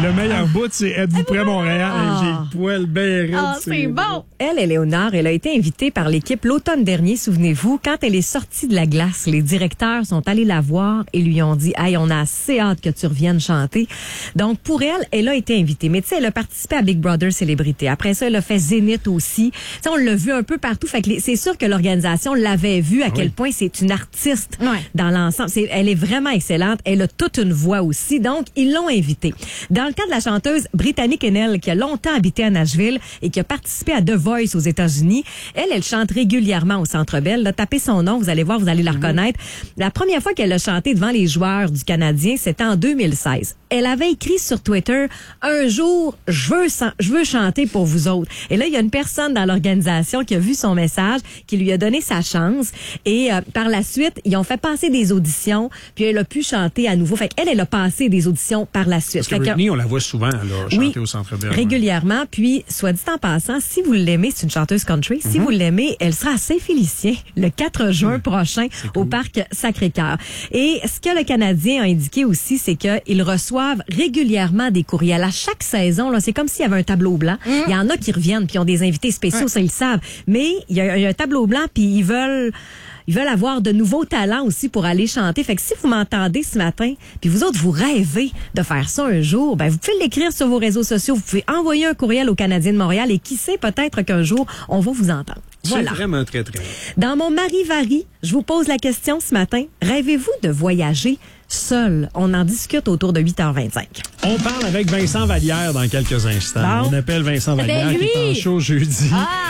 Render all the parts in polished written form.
le meilleur bout, c'est Êtes-vous prêt, Montréal? J'ai le poil bien raide. C'est bon. Elle, Éléonore, elle a été invitée par l'équipe l'automne dernier, souvenez-vous, quand elle est sortie de la glace. Les directeurs sont allés la voir et lui ont dit « Hey, on a assez hâte que tu reviennes chanter. » Donc, pour elle, elle a été invitée. Mais tu sais, elle a participé à Big Brother Célébrité. Après ça, elle a fait Zénith aussi. Tu sais, on l'a vu un peu partout. Fait que c'est sûr que l'organisation l'avait vu à quel point c'est une artiste dans l'ensemble. Elle est vraiment excellente. Elle a toute une voix aussi. Donc, ils l'ont invitée. Dans le cas de la chanteuse Brittany Kennel, qui a longtemps habité à Nashville et qui a participé à The Voice aux États-Unis, elle chante régulièrement au Centre Bell. Là, tapez son nom, vous allez voir, vous allez la reconnaître. La première fois qu'elle a chanté devant les joueurs du Canadien, c'était en 2016. Elle avait écrit sur Twitter « Un jour, je veux chanter pour vous autres ». Et là, il y a une personne dans l'organisation qui a vu son message, qui lui a donné sa chance. Et par la suite, ils ont fait passer des auditions, puis elle a pu chanter à nouveau. Fait qu'elle, elle a passé des auditions par la suite. Parce que Britney, on la voit souvent là, chanter au Centre Bell. Régulièrement. Puis, soit dit en passant, si vous l'aimez, c'est une chanteuse country. Si vous l'aimez, elle sera à Saint-Félicien le 4 juin prochain au parc Sacré-Cœur. Et ce que le Canadien a indiqué aussi, c'est qu'ils reçoivent régulièrement des courriels. À chaque saison, là, c'est comme s'il y avait un tableau blanc. Il y en a qui reviennent puis ont des invités spéciaux, ça ils le savent. Mais il y a un tableau blanc puis ils veulent avoir de nouveaux talents aussi pour aller chanter. Fait que si vous m'entendez ce matin, puis vous autres, vous rêvez de faire ça un jour, ben vous pouvez l'écrire sur vos réseaux sociaux. Vous pouvez envoyer un courriel au Canadien de Montréal et qui sait, peut-être qu'un jour, on va vous entendre. Voilà. C'est vraiment très, très bien. Dans mon Mari-Vari, je vous pose la question ce matin. Rêvez-vous de voyager seul? On en discute autour de 8h25. On parle avec Vincent Vallière dans quelques instants. Bon. On appelle Vincent Vallière qui est en show jeudi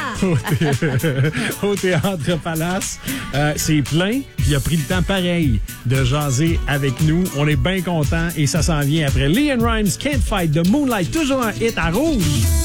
au Théâtre Palace. C'est plein. Il a pris le temps pareil de jaser avec nous. On est bien contents et ça s'en vient après Leanne Rimes, Can't Fight, de Moonlight, toujours un hit à Rouge.